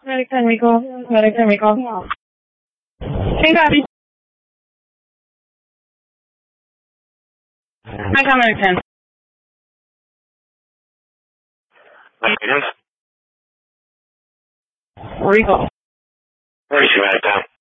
Medic 10 recall. Medic 10 recall. Hey, copy. Hi, call Medic 10. Negative. Recall. Where is you at, Tom?